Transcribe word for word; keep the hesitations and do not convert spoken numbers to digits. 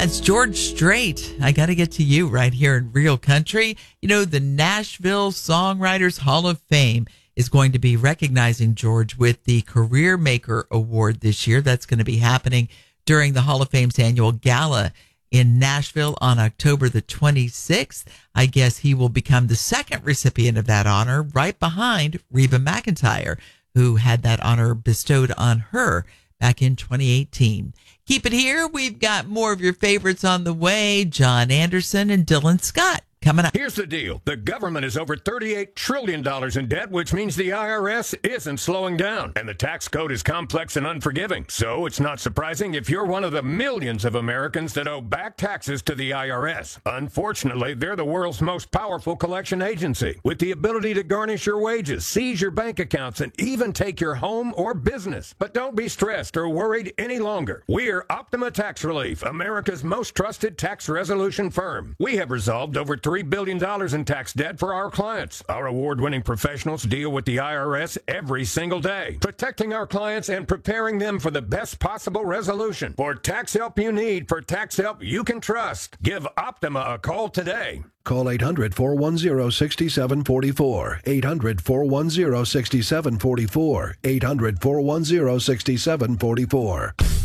it's George Strait. I got to get to you right here in Real Country. You know, the Nashville Songwriters Hall of Fame is going to be recognizing George with the Career Maker Award this year. That's going to be happening during the Hall of Fame's annual gala in Nashville on October the twenty-sixth. I guess he will become the second recipient of that honor, right behind Reba McEntire, who had that honor bestowed on her back in twenty eighteen. Keep it here. We've got more of your favorites on the way. John Anderson and Dylan Scott coming up. Here's the deal. The government is over thirty-eight trillion dollars in debt, which means the I R S isn't slowing down. And the tax code is complex and unforgiving. So it's not surprising if you're one of the millions of Americans that owe back taxes to the I R S. Unfortunately, they're the world's most powerful collection agency, with the ability to garnish your wages, seize your bank accounts, and even take your home or business. But don't be stressed or worried any longer. We're Optima Tax Relief, America's most trusted tax resolution firm. We have resolved over three billion dollars in tax debt for our clients. Our award-winning professionals deal with the I R S every single day, protecting our clients and preparing them for the best possible resolution. For tax help you need, for tax help you can trust, give Optima a call today. Call eight hundred, four one zero, six seven four four. eight hundred, four one zero, six seven four four. eight hundred, four one zero, six seven four four.